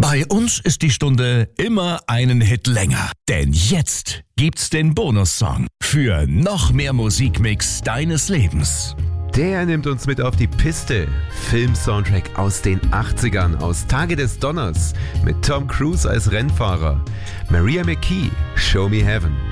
Bei uns ist die Stunde immer einen Hit länger. Denn jetzt gibt's den Bonussong für noch mehr Musikmix deines Lebens. Der nimmt uns mit auf die Piste. Film-Soundtrack aus den 80ern, aus Tage des Donners, mit Tom Cruise als Rennfahrer. Maria McKee, Show Me Heaven.